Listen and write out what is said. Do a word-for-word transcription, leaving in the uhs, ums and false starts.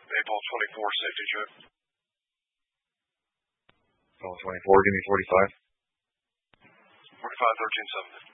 April twenty-four, safety check. April twenty-four, give me forty-five. forty-five, thirteen, seven.